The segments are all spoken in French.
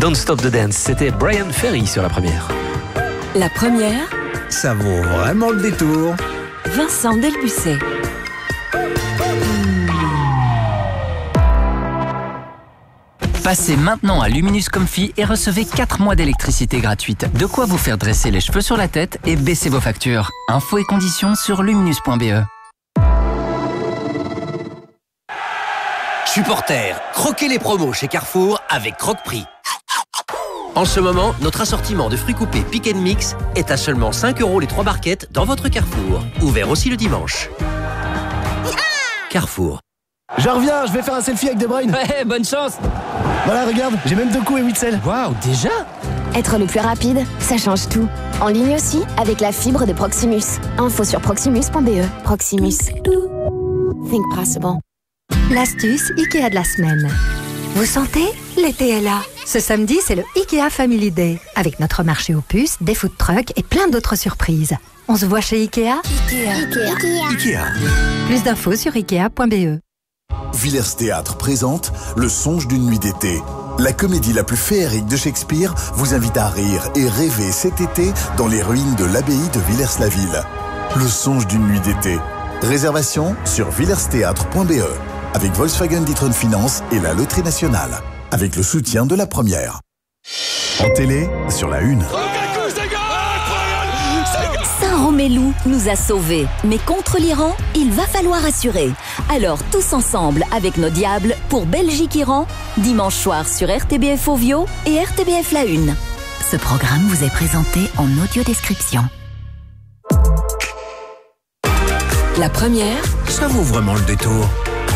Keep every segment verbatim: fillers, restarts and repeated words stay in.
Don't Stop the Dance, c'était Brian Ferry sur la première. La première, ça vaut vraiment le détour. Vincent Delbucet. Passez maintenant à Luminous Comfy et recevez quatre mois d'électricité gratuite. De quoi vous faire dresser les cheveux sur la tête et baisser vos factures. Infos et conditions sur luminous point b e. Supporters, croquez les promos chez Carrefour avec Croque-Prix. En ce moment, notre assortiment de fruits coupés Pick and Mix est à seulement cinq euros les trois barquettes dans votre Carrefour. Ouvert aussi le dimanche. Carrefour. Je reviens, je vais faire un selfie avec De Bruyne. Ouais, bonne chance. Voilà, regarde, j'ai même deux coups et huit selles. Waouh, déjà? Être le plus rapide, ça change tout. En ligne aussi, avec la fibre de Proximus. Info sur proximus point b e. Proximus. Think possible. L'astuce Ikea de la semaine. Vous sentez? L'été est là. Ce samedi, c'est le Ikea Family Day. Avec notre marché aux puces, des food trucks et plein d'autres surprises. On se voit chez Ikea? Ikea. Ikea. Ikea. Plus d'infos sur ikea point b e. Villers Théâtre présente Le Songe d'une nuit d'été. La comédie la plus féerique de Shakespeare vous invite à rire et rêver cet été dans les ruines de l'abbaye de Villers-la-Ville. Le Songe d'une nuit d'été. Réservation sur villers théâtre point b e avec Volkswagen D'Ieteren Finance et la Loterie Nationale. Avec le soutien de la première. En télé, sur la une. Saint-Roméloup nous a sauvés, mais contre l'Iran, il va falloir assurer. Alors tous ensemble avec nos diables pour Belgique-Iran, dimanche soir sur R T B F Ovio et R T B F La Une. Ce programme vous est présenté en audio-description. La première, Ça vaut vraiment le détour.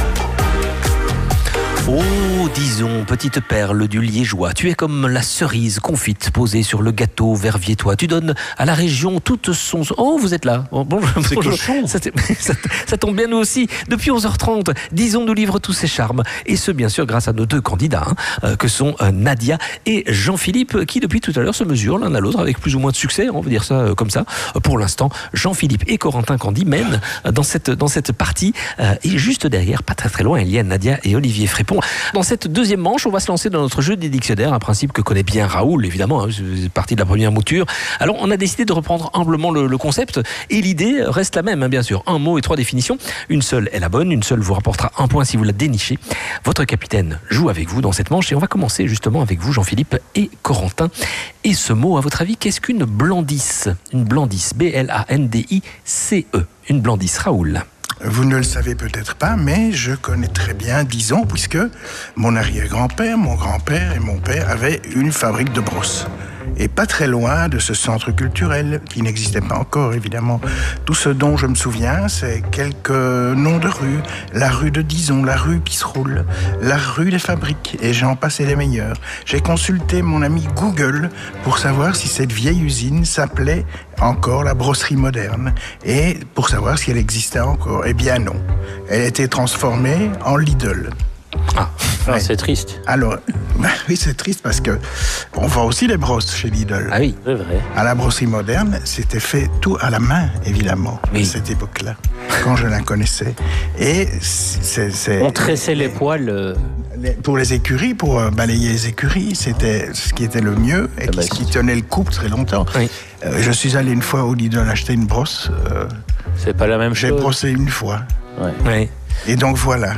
Oh, disons, petite perle du liégeois, tu es comme la cerise confite posée sur le gâteau verviétois. Tu donnes à la région toute son... Oh, vous êtes là. Oh, bonjour. C'est bonjour. cochon. Ça, ça, ça tombe bien, nous aussi. Depuis onze heures trente, disons nous livre tous ses charmes. Et ce, bien sûr, grâce à nos deux candidats, hein, euh, que sont euh, Nadia et Jean-Philippe, qui depuis tout à l'heure se mesurent l'un à l'autre avec plus ou moins de succès, on va dire ça euh, comme ça. Euh, pour l'instant, Jean-Philippe et Corentin Candy mènent euh, dans, cette, dans cette partie. Euh, et juste derrière, pas très très loin, il y a Nadia et Olivier Frépon. Dans cette deuxième manche, on va se lancer dans notre jeu des dictionnaires, un principe que connaît bien Raoul, évidemment, hein, c'est partie de la première mouture. Alors, on a décidé de reprendre humblement le, le concept, et l'idée reste la même, hein, bien sûr. Un mot et trois définitions. Une seule est la bonne, une seule vous rapportera un point si vous la dénichez. Votre capitaine joue avec vous dans cette manche, et on va commencer justement avec vous, Jean-Philippe et Corentin. Et ce mot, à votre avis, qu'est-ce qu'une blandisse? Une blandisse, B L A N D I C E. Une blandisse, Raoul. Vous ne le savez peut-être pas, mais je connais très bien Dizon, puisque mon arrière-grand-père, mon grand-père et mon père avaient une fabrique de brosses. Et pas très loin de ce centre culturel, qui n'existait pas encore, évidemment. Tout ce dont je me souviens, c'est quelques noms de rues. La rue de Dizon, la rue qui se roule, la rue des fabriques, et j'en passais les meilleurs. J'ai consulté mon ami Google pour savoir si cette vieille usine s'appelait encore la brosserie moderne, et pour savoir si elle existait encore. Eh bien non, elle a été transformée en Lidl. Ah, Ouais. C'est triste. Alors, bah oui, c'est triste parce que on vend aussi des brosses chez Lidl. Ah oui, C'est vrai. À la brosserie moderne, c'était fait tout à la main, évidemment, Oui. à cette époque-là, quand je la connaissais. Et c'est, c'est, On tressait les poils. euh, les- pour les écuries, pour euh, balayer les écuries, c'était ce qui était le mieux et Ah bah, qui, qui tenait le coup très longtemps. Oui. Euh, je suis allé une fois au Lidl acheter une brosse. euh, C'est pas la même j'ai chose. brossé une fois. Ouais. oui. Et donc voilà.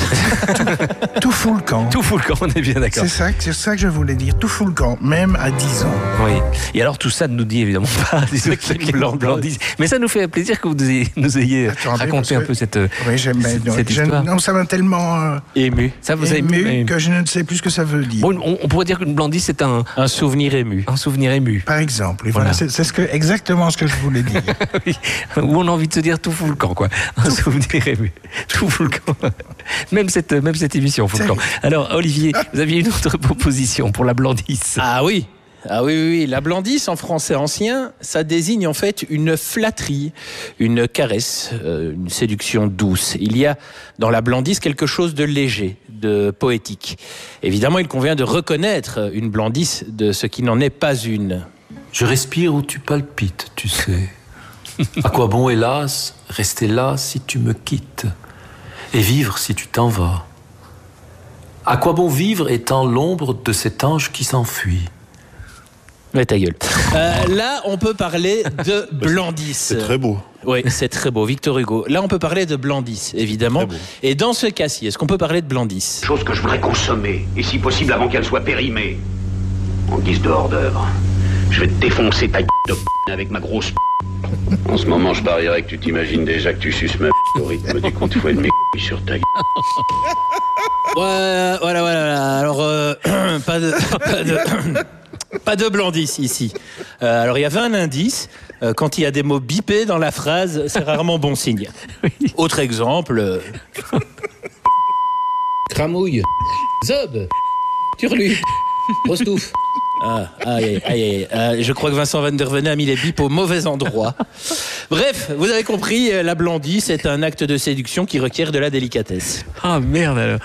tout, tout fout le camp. Tout fout le camp, on est bien d'accord. C'est ça, c'est ça que je voulais dire. Tout fout le camp, même à dix ans. Oui. Et alors tout ça ne nous dit évidemment pas ce qu'est blanc, blandisse. Mais ça nous fait plaisir que vous nous ayez, nous ayez Attendez, raconté parce un que- peu cette, Oui, j'aime bien. cette Je- histoire. non, ça m'a tellement euh, Ému. Ça vous a ému ému. que je ne sais plus ce que ça veut dire. Bon, on, on pourrait dire qu'une blandisse c'est un, Un souvenir ému. un souvenir ému. Par exemple, et Voilà. voilà, c'est, c'est ce que, exactement ce que je voulais dire. Oui. Où on a envie de se dire tout fout le camp, quoi. Un souvenir ému. Tout fout le camp. Même cette, même cette émission fout le camp. Alors, Olivier, vous aviez une autre proposition pour la blandisse. Ah oui. Ah oui, oui, oui. La blandisse en français ancien, ça désigne en fait une flatterie, une caresse, euh, une séduction douce. Il y a dans la blandisse quelque chose de léger, de poétique. Évidemment, il convient de reconnaître une blandisse de ce qui n'en est pas une. Je respire où tu palpites, tu sais. À quoi bon, hélas, rester là si tu me quittes et vivre si tu t'en vas. À quoi bon vivre étant l'ombre de cet ange qui s'enfuit? Mais ta gueule. Euh, là, on peut parler de Blandis. C'est très beau. Oui, c'est très beau, Victor Hugo. Là, on peut parler de Blandis, évidemment. Et dans ce cas-ci, est-ce qu'on peut parler de Blandis? Chose que je voudrais consommer, et si possible avant qu'elle soit périmée. En guise de hors-d'œuvre. Je vais te défoncer ta gueule de p*** avec ma grosse p***. En ce moment, je parierais que tu t'imagines déjà que tu suces ma p*** au rythme des coups de fouet de mes couilles sur ta gueule. Ouais, voilà, voilà. Alors, euh, pas de... Pas de... Pas de Blandis ici. Euh, alors il y avait un indice. Euh, quand il y a des mots bipés dans la phrase, c'est rarement bon signe. Oui. Autre exemple. Euh... Cramouille. Zob. Turlu. Rostouf. Ah, aïe, aïe, aïe. Euh, je crois que Vincent Van der Venen a mis les bips au mauvais endroit. Bref, vous avez compris, la Blandis est un acte de séduction qui requiert de la délicatesse. Ah merde alors.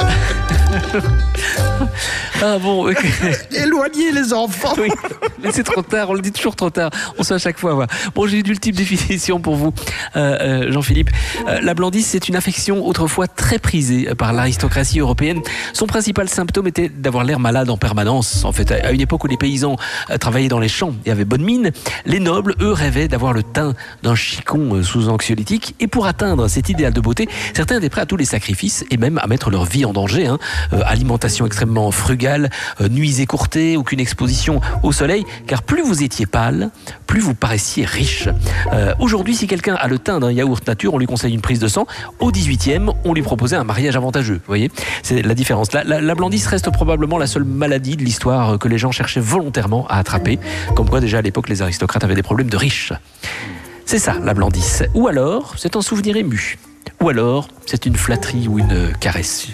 Ah bon, okay. Éloignez les enfants. Oui, mais c'est trop tard, on le dit toujours trop tard. On sait à chaque fois. Voilà. Bon, j'ai une ultime définition pour vous, euh, euh, Jean-Philippe. Euh, la Blandis, c'est une affection autrefois très prisée par l'aristocratie européenne. Son principal symptôme était d'avoir l'air malade en permanence. En fait, à une époque où les paysans euh, travaillaient dans les champs et avaient bonne mine, les nobles, eux, rêvaient d'avoir le teint d'un chicon euh, sous anxiolytique. Et pour atteindre cet idéal de beauté, certains étaient prêts à tous les sacrifices et même à mettre leur vie en danger. Hein. Euh, alimentation extrêmement frugale, euh, nuits écourtées, aucune exposition au soleil, car plus vous étiez pâle, plus vous paraissiez riche. Euh, aujourd'hui, si quelqu'un a le teint d'un yaourt nature, on lui conseille une prise de sang. Au dix-huitième, on lui proposait un mariage avantageux. Vous voyez, c'est la différence. La, la, la Blandis reste probablement la seule maladie de l'histoire que les gens cherchaient volontairement à attraper. Comme quoi, déjà à l'époque, les aristocrates avaient des problèmes de riches. C'est ça, la Blandis. Ou alors, c'est un souvenir ému. Ou alors, c'est une flatterie ou une caresse.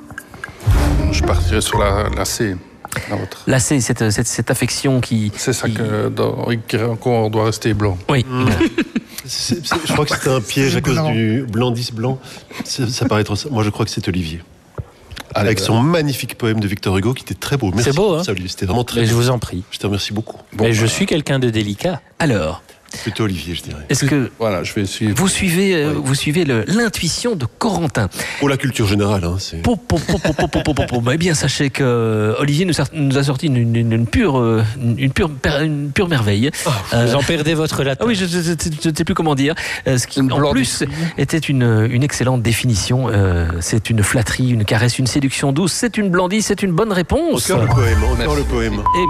Je partirais sur la, la C. La C, cette, cette, cette affection qui... C'est ça qui... que dans, qu'on doit rester blanc. Oui. Mmh. c'est, c'est, je crois que c'était un piège à cause blanc. Du Blandis blanc. Ça, ça paraît trop... Moi, je crois que c'est Olivier. Allez, avec son magnifique poème de Victor Hugo qui était très beau. Merci. C'est beau, hein? Ça, Olivier. C'était vraiment très Mais beau. Je vous en prie. Je te remercie beaucoup. Bon, Mais bah... je suis quelqu'un de délicat. Alors... Plutôt Olivier, je dirais. Est-ce que voilà, je vais suivre. Vous suivez, euh, oui. vous suivez le, l'intuition de Corentin. Pour la culture générale, hein, c'est. Po, po, po, po, po, po, po, po. Eh bien, sachez que euh, Olivier nous a, nous a sorti une, une, une pure, euh, une pure, une pure merveille. Oh, euh, vous en perdez votre latin. Ah oui, je ne sais plus comment dire. Euh, ce qui, en plus, était une, une excellente définition. Euh, c'est une flatterie, une caresse, une séduction douce. C'est une Blandis, c'est une bonne réponse. Encore le poème, encore le poème. Eh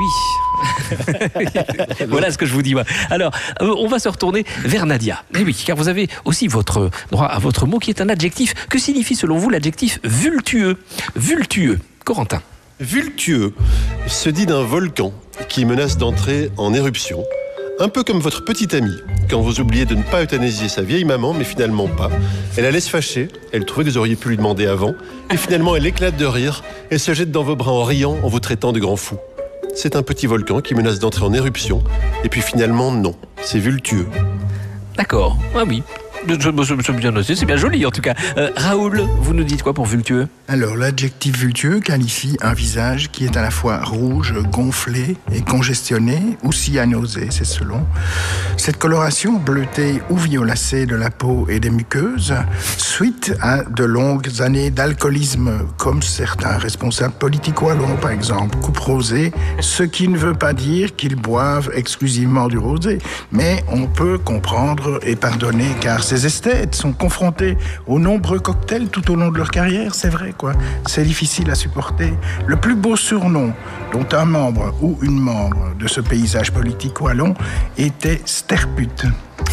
oui. Voilà ce que je vous dis. Alors, euh, on va se retourner vers Nadia. Eh oui, car vous avez aussi votre droit à votre mot qui est un adjectif. Que signifie selon vous l'adjectif vultueux? Vultueux, Corentin. Vultueux se dit d'un volcan qui menace d'entrer en éruption. Un peu comme votre petite amie, quand vous oubliez de ne pas euthanasier sa vieille maman, mais finalement pas. Elle la laisse fâcher, elle trouvait que vous auriez pu lui demander avant, et finalement elle éclate de rire, et se jette dans vos bras en riant, en vous traitant de grand fou. C'est un petit volcan qui menace d'entrer en éruption, et puis finalement non, c'est vultueux. D'accord, ah oui, c'est bien noté, c'est bien joli en tout cas. Euh, Raoul, vous nous dites quoi pour vultueux? Alors, l'adjectif vultueux qualifie un visage qui est à la fois rouge, gonflé et congestionné, ou cyanosé, c'est selon. Cette coloration bleutée ou violacée de la peau et des muqueuses, suite à de longues années d'alcoolisme, comme certains responsables politiques wallons, par exemple, coupe rosée, ce qui ne veut pas dire qu'ils boivent exclusivement du rosé, mais on peut comprendre et pardonner, car ces esthètes sont confrontés aux nombreux cocktails tout au long de leur carrière, c'est vrai, quoi. C'est difficile à supporter. Le plus beau surnom dont un membre ou une membre de ce paysage politique wallon était Sterput.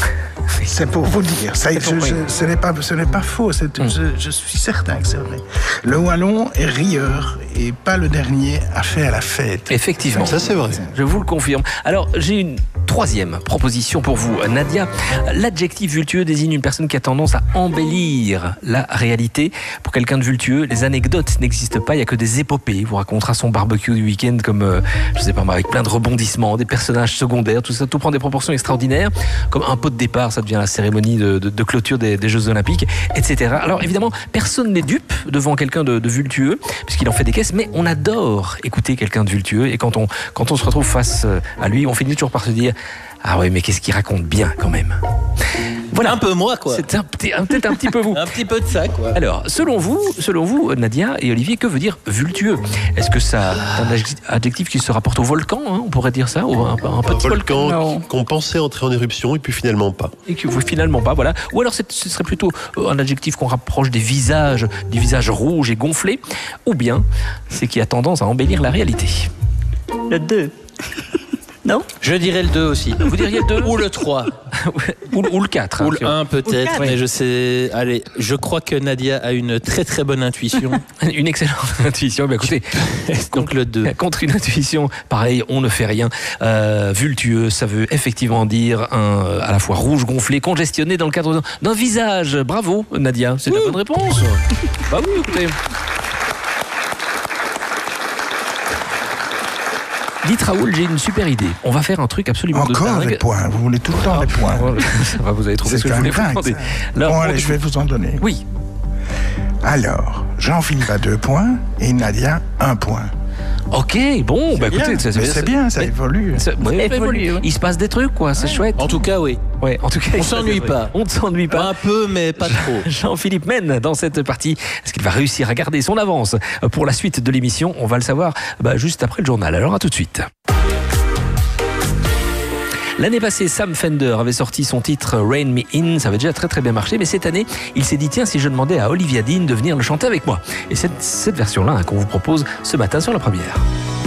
C'est pour vous dire, ça, je, je, ce n'est pas, ce n'est pas faux, c'est, mm. je, je suis certain que c'est vrai. Le wallon est rieur et pas le dernier à faire la fête. Effectivement, ça c'est vrai. Je vous le confirme. Alors j'ai une troisième proposition pour vous, Nadia. L'adjectif vultueux désigne une personne qui a tendance à embellir la réalité. Pour quelqu'un de vultueux, les anecdotes n'existent pas, il n'y a que des épopées. Il vous racontera son barbecue du week-end comme, euh, je sais pas moi, avec plein de rebondissements, des personnages secondaires, tout ça, tout prend des proportions extraordinaires. Comme un pot de départ, ça devient la cérémonie de, de, de clôture des, des Jeux Olympiques, et cetera. Alors évidemment, personne n'est dupe devant quelqu'un de, de vultueux, puisqu'il en fait des caisses, mais on adore écouter quelqu'un de vultueux, et quand on, quand on se retrouve face à lui, on finit toujours par se dire « Ah ouais, mais qu'est-ce qu'il raconte bien quand même ?» Voilà. Un peu moi, quoi. C'est un, peut-être un petit peu vous. Un petit peu de ça, quoi. Alors, selon vous, selon vous, Nadia et Olivier, que veut dire vultueux? Est-ce que ça un adjectif qui se rapporte au volcan, hein, on pourrait dire ça, ou un, un petit un volcan volcan qu'on pensait entrer en éruption et puis finalement pas. Et que vous finalement pas, voilà. Ou alors ce serait plutôt un adjectif qu'on rapproche des visages, des visages rouges et gonflés, ou bien c'est qui a tendance à embellir la réalité. Le deux. Non? Je dirais le deux aussi. Vous diriez le deux? Ou le trois. ou, ou le quatre. Ou hein, le un peut-être, mais je sais. Allez, je crois que Nadia a une très très bonne intuition. Une excellente intuition. Bah, écoutez, donc le deux. Contre une intuition, pareil, on ne fait rien. Euh, vultueux, ça veut effectivement dire un à la fois rouge gonflé, congestionné dans le cadre d'un visage. Bravo, Nadia, c'est la bonne réponse. Bah oui, écoutez. Dites Raoul, j'ai une super idée. On va faire un truc absolument Encore de dingue. des points. Vous voulez tout le temps des points. Ça va, vous avez trouvé C'est ce que je voulais vous dingue, demander. ça. Alors, Bon, allez, je vais vous en donner. Oui. Alors, Jean-Philippe a deux points et Nadia un point. Ok, bon, bah bien. écoutez, ça, Mais c'est bien, ça mais- évolue. ça- ouais, ça évolue. Il se passe des trucs, quoi, c'est chouette. En tout cas, oui. Ouais, en tout cas, On il se passe s'ennuie des trucs. pas. On ne s'ennuie pas. Un peu, mais pas trop. Jean-Philippe mène dans cette partie. Est-ce qu'il va réussir à garder son avance pour la suite de l'émission? On va le savoir bah, juste après le journal. Alors à tout de suite. L'année passée, Sam Fender avait sorti son titre Rain Me In. Ça avait déjà très très bien marché, mais cette année, il s'est dit tiens, si je demandais à Olivia Dean de venir le chanter avec moi. Et c'est cette version-là hein, qu'on vous propose ce matin sur la première.